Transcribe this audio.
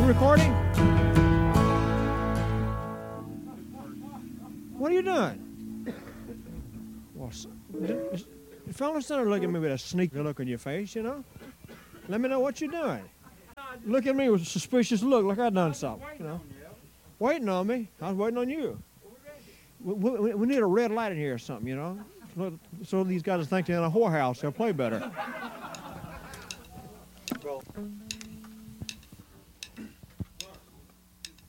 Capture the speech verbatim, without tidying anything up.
You recording? What are you doing? Well, the fellas don't look at me with a sneaky look on your face, you know? Let me know what you're doing. Look at me with a suspicious look, like I done something, you know? Waiting on me. I was waiting on you. We, we, we need a red light in here or something, you know? So these guys think they're in a whorehouse, they'll play better. Well.